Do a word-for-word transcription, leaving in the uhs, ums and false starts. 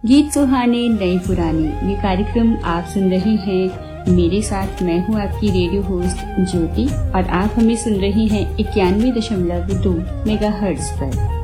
गीत सुहाने नए पुराने, ये कार्यक्रम आप सुन रहे हैं। मेरे साथ मैं हूँ आपकी रेडियो होस्ट ज्योति और आप हमें सुन रहे हैं इक्यानवे दशमलव दो मेगा हर्ट्ज पर।